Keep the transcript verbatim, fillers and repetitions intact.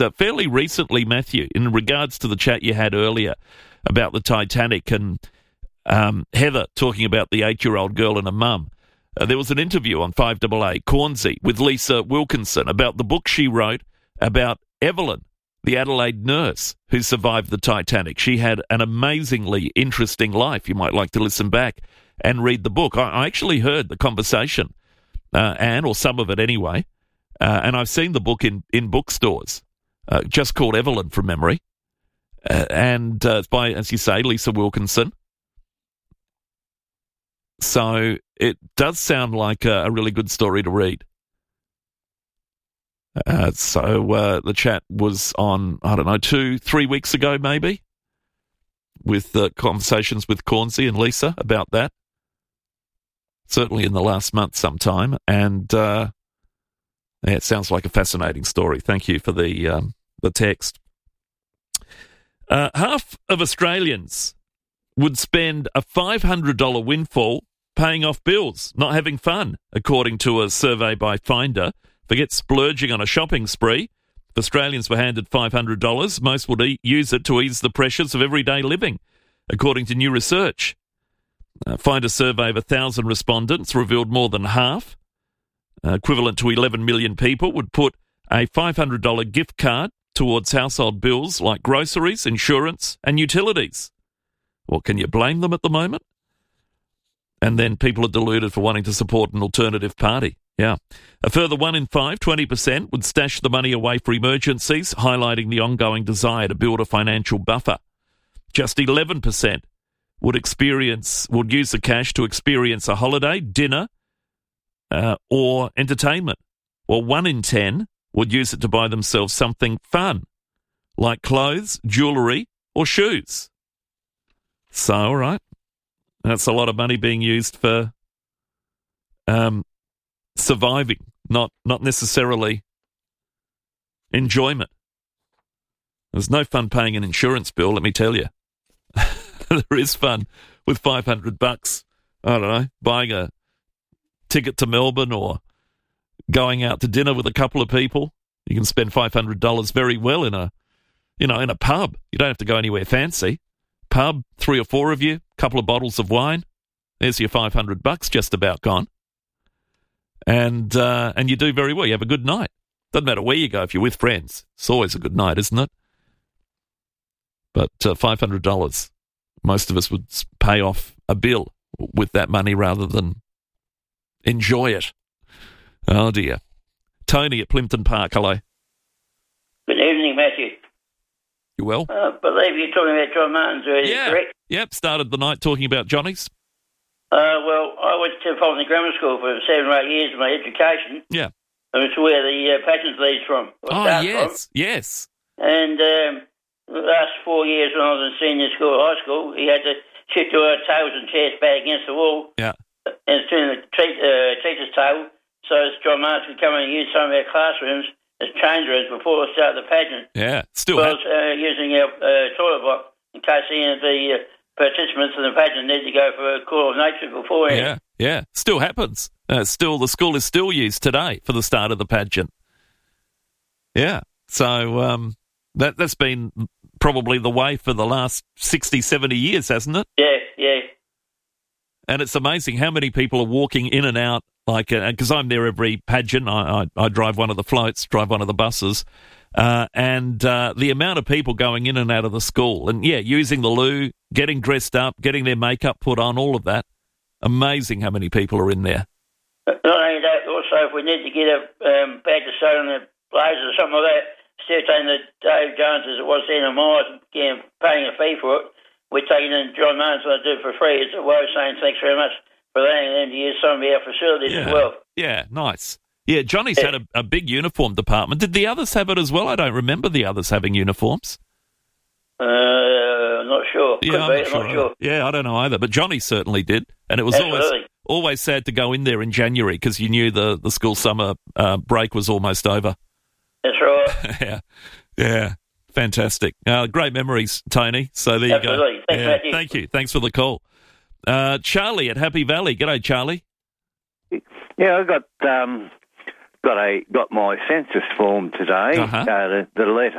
uh, fairly recently, Matthew, in regards to the chat you had earlier about the Titanic and um, Heather talking about the eight-year-old girl and her mum. Uh, there was an interview on five A A, Cornsey, with Lisa Wilkinson about the book she wrote about Evelyn, the Adelaide nurse who survived the Titanic. She had an amazingly interesting life. You might like to listen back and read the book. I, I actually heard the conversation, uh, Anne, or some of it anyway, uh, and I've seen the book in, in bookstores, uh, just called Evelyn from memory, uh, and uh, it's by, as you say, Lisa Wilkinson. So it does sound like a, a really good story to read. Uh, so uh, the chat was on, I don't know, two, three weeks ago maybe, with uh, conversations with Cornsey and Lisa about that. Certainly in the last month sometime. And uh, yeah, it sounds like a fascinating story. Thank you for the, um, the text. Uh, half of Australians would spend a five hundred dollars windfall paying off bills, not having fun, according to a survey by Finder. Forget splurging on a shopping spree. If Australians were handed five hundred dollars, most would e- use it to ease the pressures of everyday living, according to new research. Uh, Finder survey of one thousand respondents revealed more than half, uh, equivalent to eleven million people, would put a five hundred dollars gift card towards household bills like groceries, insurance and utilities. Well, can you blame them at the moment? And then people are deluded for wanting to support an alternative party. Yeah. A further one in five, twenty percent, would stash the money away for emergencies, highlighting the ongoing desire to build a financial buffer. Just eleven percent would experience, would use the cash to experience a holiday, dinner, uh, or entertainment. Well, one in ten would use it to buy themselves something fun, like clothes, jewellery, or shoes. So, all right. That's a lot of money being used for um, surviving, not not necessarily enjoyment. There's no fun paying an insurance bill, let me tell you. There is fun with five hundred bucks, I don't know, buying a ticket to Melbourne or going out to dinner with a couple of people. You can spend five hundred dollars very well in a, you know, in a pub. You don't have to go anywhere fancy. Pub, three or four of you, couple of bottles of wine. There's your five hundred bucks just about gone. And uh, and you do very well. You have a good night. Doesn't matter where you go if you're with friends. It's always a good night, isn't it? But uh, five hundred dollars, most of us would pay off a bill with that money rather than enjoy it. Oh, dear. Tony at Plimpton Park, hello. Good evening, Matthew. You well? I uh, believe you're talking about John Martin's earlier, yeah. correct? Yep, started the night talking about Johnny's. Uh, well, I went to Fulton Grammar School for seven or eight years of my education. Yeah. And it's where the uh, pageant leads from. Oh, yes, from. yes. And um, the last four years when I was in senior school, high school, he had to shift our tables and chairs back against the wall. Yeah. And turn the te- uh, teacher's table so as John Martin could come in and use some of our classrooms as change rooms before we start the pageant. Yeah, still well, uh, using our uh, toilet block in case any of the uh, participants in the pageant need to go for a call of nature beforehand. Yeah, yeah, still happens. Uh, still, the school is still used today for the start of the pageant. Yeah, so um, that, that's been probably the way for the last sixty, seventy years, hasn't it? Yeah, yeah. And it's amazing how many people are walking in and out, like, because uh, I'm there every pageant. I, I, I drive one of the floats, drive one of the buses, uh, and uh, the amount of people going in and out of the school, and yeah, using the loo, getting dressed up, getting their makeup put on, all of that. Amazing how many people are in there. Not only that, also if we need to get a um, bag of soda and a blazer or something like that, instead of taking the Dave Jones as it was then a Myers, again, paying a fee for it, we're taking in John Martin's going to do it for free. It's a way of saying thanks very much for allowing them to use some of our facilities yeah. as well. Yeah, nice. Yeah, Johnny's yeah. had a, a big uniform department. Did the others have it as well? I don't remember the others having uniforms. Uh, not sure. Yeah, Could I'm be, not, sure. not sure. Yeah, I don't know either. But Johnny certainly did. And it was Absolutely. always always sad to go in there in January because you knew the, the school summer uh, break was almost over. That's right. yeah, yeah. Fantastic. Uh, great memories, Tony. So there Absolutely. you go. Thanks, yeah, Matthew. Thank you. Thanks for the call. Uh, Charlie at Happy Valley. G'day, Charlie. Yeah, I've got um, got a got my census form today, Uh-huh. uh, the, the letter.